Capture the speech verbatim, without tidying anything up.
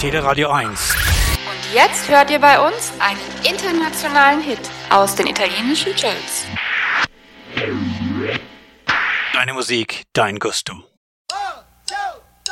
Teleradio eins. Und jetzt hört ihr bei uns einen internationalen Hit aus den italienischen Charts. Deine Musik, dein Gusto.